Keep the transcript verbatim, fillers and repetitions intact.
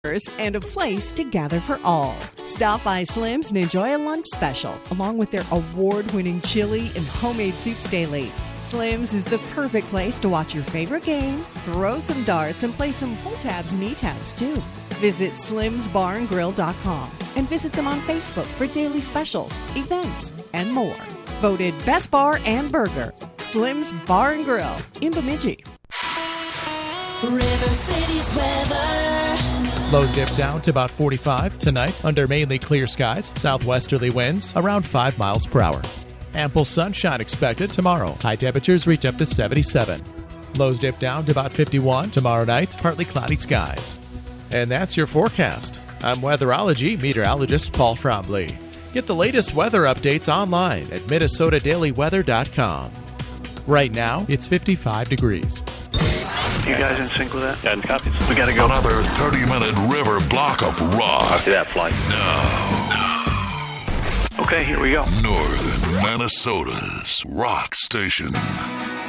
and a place to gather for all. Stop by Slim's and enjoy a lunch special, along with their award-winning chili and homemade soups daily. Slim's is the perfect place to watch your favorite game, throw some darts, and play some pull tabs and e-tabs, too. Visit slims bar and grill dot com and visit them on Facebook for daily specials, events, and more. Voted Best Bar and Burger, Slim's Bar and Grill in Bemidji. River City's weather. Lows dip down to about forty-five tonight under mainly clear skies. Southwesterly winds around five miles per hour. Ample sunshine expected tomorrow. High temperatures reach up to seventy-seven. Lows dip down to about fifty-one tomorrow night. Partly cloudy skies. And that's your forecast. I'm weatherology meteorologist Paul Trombley. Get the latest weather updates online at minnesota daily weather dot com. Right now, it's fifty-five degrees. You guys in sync with that? And copies. We gotta go. Another thirty-minute river block of rock. Copy that flight. Now. Okay, here we go. Northern Minnesota's rock station.